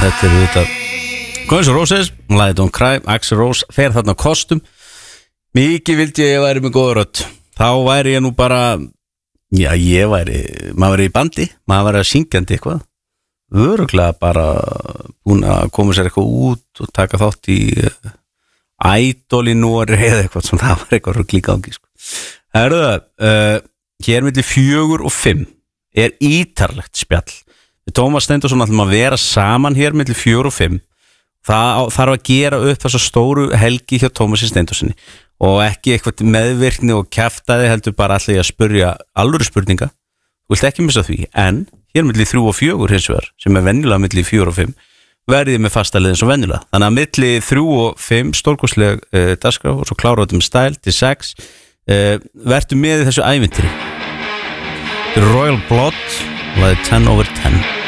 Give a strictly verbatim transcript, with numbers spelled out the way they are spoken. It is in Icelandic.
þetta er auðvitað Guns N' Roses, lagið Don't Cry, Axl Rose fer þarna á kostum. Mikið vildi ég að ég væri með góða rödd. Þá væri ég nú bara, já ég væri, maður væri í bandi, maður væri að syngjandi eitthvað. Örugglega bara búin að koma sér eitthvað út og taka þátt í uh, Idol í Nóri eða eitthvað sem það var eitthvað rugl í gangi. Sko. Herðu það, uh, hér milli fjögur og fimm er ítarlegt spjall. Við Tómas Steindorsson ætlum að vera saman hér milli fjögur og fimm. Það þarf að gera upp þessa stóru helgi hjá Tómasi Steindorssoni og ekki eitthvað meðvirkni og kjaftaði heldur bara allir að spurja alvöru spurninga. Þú vilt ekki missa því, en hér milli þrjú og fjögur hins vegar, sem er venjulega milli fjögur og fimm, verðið með fasta liðin svo venjulega. Þannig að milli þrjú og fimm stórkostleg uh, dagskrá og svo klára þetta með stæl til sex uh, verður með í þessu ævintýri. Royal Blood, lagið ten over ten.